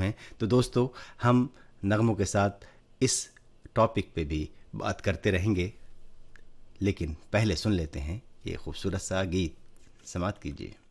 हैं। तो दोस्तों, हम नगमों के साथ इस टॉपिक पे भी बात करते रहेंगे, लेकिन पहले सुन लेते हैं ये खूबसूरत सा गीत। समाप्त कीजिए।